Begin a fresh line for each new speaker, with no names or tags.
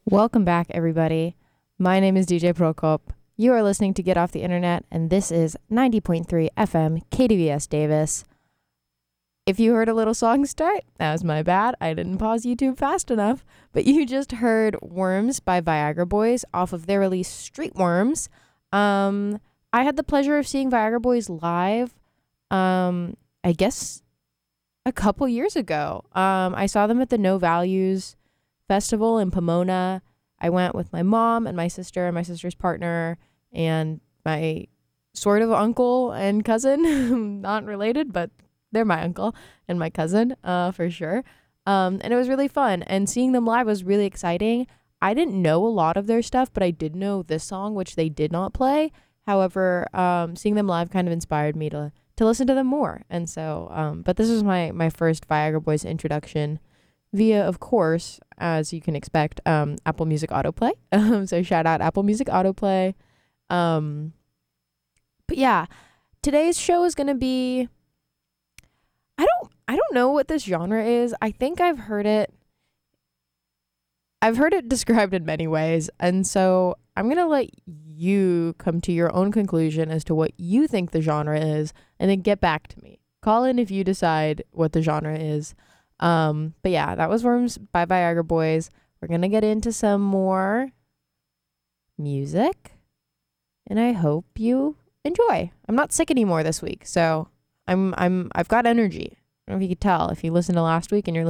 Welcome back, everybody. My name is DJ Prokop. You are listening to Get Off the Internet, and this is 90.3 FM KDVS Davis. If you heard a little song start, that was my bad. I didn't pause YouTube fast enough. But you just heard Worms by Viagra Boys off of their release Street Worms. I had the pleasure of seeing Viagra Boys live, I guess a couple years ago. I saw them at the No Values Festival in Pomona. I went with my mom and my sister and my sister's partner and my sort of uncle and cousin. Not related, but they're my uncle and my cousin, for sure. And it was really fun. And seeing them live was really exciting. I didn't know a lot of their stuff, but I did know this song, which they did not play. However, seeing them live kind of inspired me to listen to them more. And so, but this was my first Viagra Boys introduction via, of course, as you can expect, Apple Music Autoplay. So shout out Apple Music Autoplay. But yeah, today's show is going to be, I don't know what this genre is. I think I've heard it described in many ways. And so I'm going to let you come to your own conclusion as to what you think the genre is, and then get back to me. Call in if you decide what the genre is. But yeah, that was Worms by Viagra Boys. We're going to get into some more music, and I hope you enjoy. I'm not sick anymore this week, so I've got energy. I don't know if you could tell if you listened to last week and you're